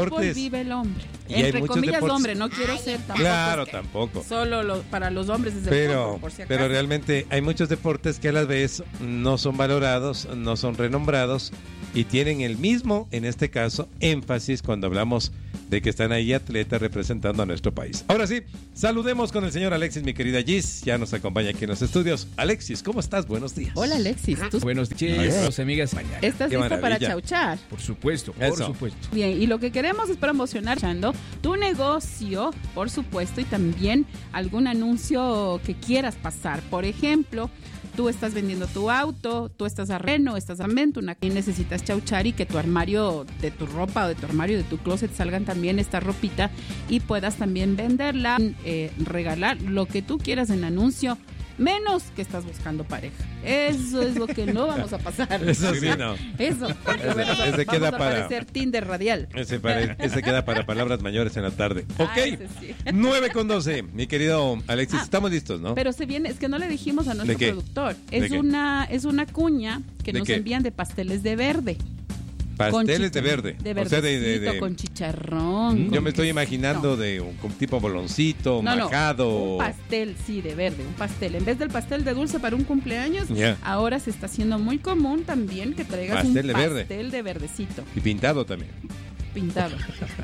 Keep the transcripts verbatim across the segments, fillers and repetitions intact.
deportes. vive el hombre. Y hay Entre muchos comillas, deportes. hombre, no quiero ser tampoco. Claro, es que tampoco. Solo lo, para los hombres es el Pero, fútbol, por si acaso. pero realmente hay muchos deportes que a la vez no son valorados, no son renombrados y tienen el mismo, en este caso, énfasis cuando hablamos de que están ahí atletas representando a nuestro país. Ahora sí, saludemos con el señor Alexis, mi querida Gis, ya nos acompaña aquí en los estudios. Alexis, ¿cómo estás? Buenos días. Hola, Alexis. ¿Tú Buenos días, amigas. Mañana. estás Qué lista para maravilla. chauchar? Por supuesto, por Eso. supuesto. Bien, y lo que queremos es promocionar tu negocio, por supuesto, y también algún anuncio que quieras pasar. Por ejemplo, tú estás vendiendo tu auto, tú estás a reno, estás a venta, una que necesitas chauchar y que tu armario de tu ropa o de tu armario de tu closet salgan también esta ropita y puedas también venderla, eh, regalar lo que tú quieras en anuncio, menos que estás buscando pareja. Eso es lo que no vamos a pasar. Eso sí, no. Eso. Ese- Bueno, ese vamos queda a para- parecer Tinder radial. Ese, pare- ese queda para palabras mayores en la tarde. Ah, Ok, ese sí. nueve con doce, mi querido Alexis, Ah, estamos listos, ¿no? Pero se viene, es que no le dijimos a nuestro ¿De qué? productor. ¿De Es qué? una, es una cuña que ¿De nos qué? envían de pasteles de verde. Pasteles Con de chicha- verde. De O sea, de- de- verdecito, de- con chicharrón. Yo con me estoy quesito. imaginando de un, un tipo boloncito, No, no, majado. un pastel, sí, de verde, un pastel. En vez del pastel de dulce para un cumpleaños, Ya. ahora se está haciendo muy común también que traigas Pastel un de verde. pastel de verdecito, Y pintado también. pintado.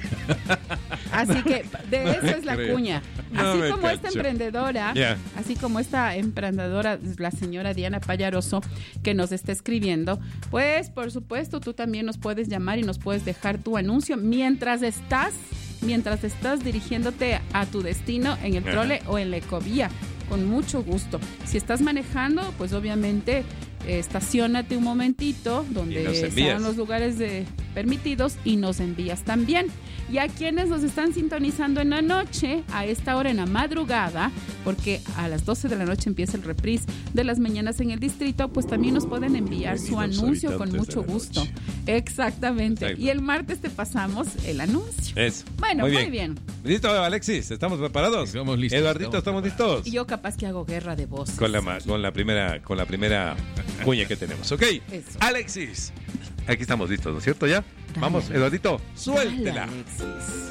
Así que de No eso me es la creo. cuña. No Así me como esta cacho. emprendedora, Ya. así como esta emprendedora, la señora Diana Payaroso, que nos está escribiendo, pues por supuesto tú también nos puedes llamar y nos puedes dejar tu anuncio mientras estás, mientras estás dirigiéndote a tu destino en el Ajá. trole o en la ecovía. Con mucho gusto. Si estás manejando, pues obviamente eh, estaciónate un momentito Y nos donde envías. sean los lugares de- permitidos y nos envías también. Y a quienes nos están sintonizando en la noche, a esta hora en la madrugada, porque a las doce de la noche empieza el reprise de las mañanas en el distrito, pues también nos pueden enviar su Bienvenidos, anuncio con habitantes de mucho la gusto. noche. Exactamente. Exacto. Y el martes te pasamos el anuncio. Eso. Bueno, muy bien. ¿Listo, Alexis? ¿Estamos preparados? Estamos listos, Eduardito, estamos ¿estamos listos? Y yo capaz que hago guerra de voces. Con la, ma- con la primera, con la primera cuña que tenemos. Ok, Eso. Alexis. Aquí estamos listos, ¿no es cierto? ¿Ya? Dale. Vamos, Eduardito, suéltela. Dale, Alexis.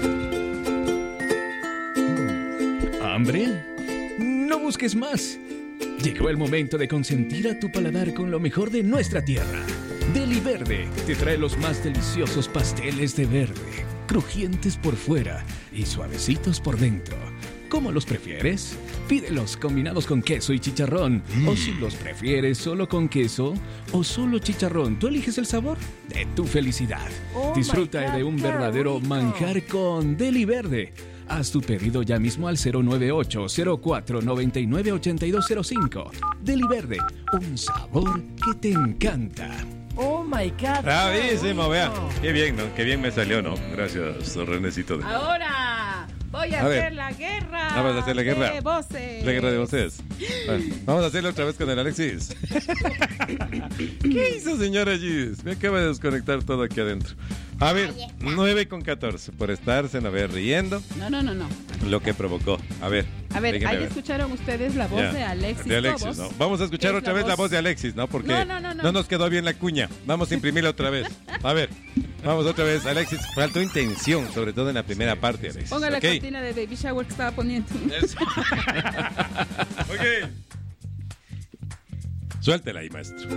¿Hambre? No busques más. Llegó el momento de consentir a tu paladar con lo mejor de nuestra tierra. Deli Verde te trae los más deliciosos pasteles de verde, crujientes por fuera y suavecitos por dentro. ¿Cómo los prefieres? Pídelos combinados con queso y chicharrón. O si los prefieres solo con queso o solo chicharrón, tú eliges el sabor de tu felicidad. Oh Disfruta my God, de un qué verdadero rico. manjar con Deli Verde. Haz tu pedido ya mismo al cero nueve ocho, cero cuatro, nueve nueve, ocho dos cero cinco. Deli Verde, un sabor que te encanta. Oh my God. Bravísimo, vea. Qué bien, ¿no? Qué bien me salió, ¿no? Gracias, Renecito. Ahora voy a, A ver. hacer la guerra. Vamos a hacer la guerra. de voces. La guerra de voces. Bueno, vamos a hacerlo otra vez con el Alexis. ¿Qué hizo, señora Gis? Me acaba de desconectar todo aquí adentro. A ver, nueve con catorce, por estarse no ver riendo, No, no, no, no. lo que provocó. A ver. A ver, déjenme ahí escucharon ustedes la voz Ya, de Alexis. de Alexis, Cobos. ¿no? Vamos a escuchar Es otra la vez la voz- voz de Alexis, ¿no? Porque No, no, no, no. nos quedó bien la cuña. Vamos a imprimirla otra vez. A ver, vamos otra vez. Alexis, faltó intención, sobre todo en la primera parte, Alexis. Ponga la ¿ok? cortina de Baby Shower que estaba poniendo. Eso. Ok. Suéltela ahí, maestro.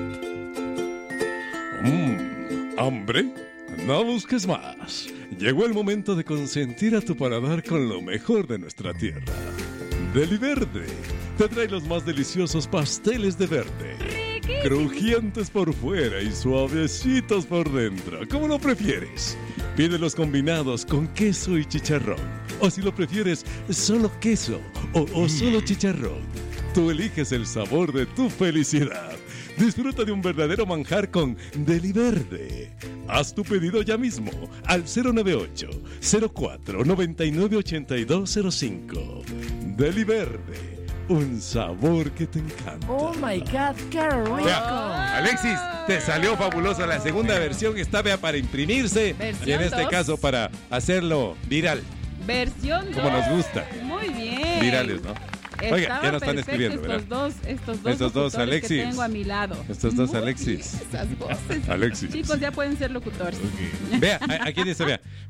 Mmm, ¿hambre? No busques más. Llegó el momento de consentir a tu paladar con lo mejor de nuestra tierra. Deli Verde te trae los más deliciosos pasteles de verde. Crujientes por fuera y suavecitos por dentro. ¿Cómo lo prefieres? Pídelos combinados con queso y chicharrón. O si lo prefieres, solo queso o, o solo chicharrón. Tú eliges el sabor de tu felicidad. Disfruta de un verdadero manjar con Deli Verde. Haz tu pedido ya mismo al cero nueve ocho, cero cuatro, nueve nueve, ocho dos cero cinco. Deli Verde, un sabor que te encanta. Oh my God, qué rico. Vea, Alexis, te salió fabulosa. La segunda versión está vea para imprimirse Versión y en este dos. caso para hacerlo viral, Versión como dos. nos gusta. Muy bien. Virales, ¿no? Oiga, Estaba ya nos están perfecto escribiendo, estos ¿verdad? dos, estos dos, Estos dos, locutores Alexis. que tengo a mi lado. Estos dos, Muy Alexis. bien, esas voces. Alexis. Chicos, ya pueden ser locutores. Vea, a- aquí dice, vea.